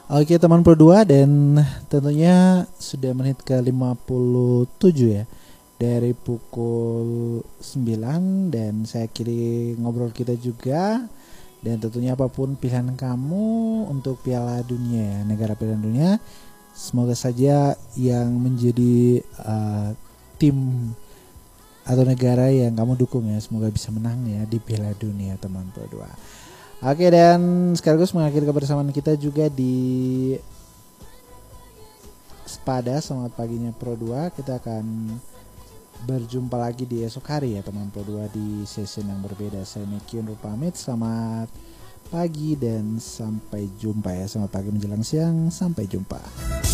Oke teman Pro 2, dan tentunya sudah menit ke 57 ya, dari pukul 9, dan saya akhiri ngobrol kita juga. Dan tentunya apapun pilihan kamu untuk Piala Dunia ya, negara pilihan dunia, semoga saja yang menjadi tim atau negara yang kamu dukung ya, semoga bisa menang ya di Piala Dunia teman Pro 2. Oke, dan sekaligus mengakhiri kebersamaan kita juga di Spada. Selamat paginya Pro 2. Kita akan berjumpa lagi di esok hari ya teman Pro 2 di session yang berbeda. Saya Miki undur pamit. Selamat pagi dan sampai jumpa ya. Selamat pagi menjelang siang. Sampai jumpa.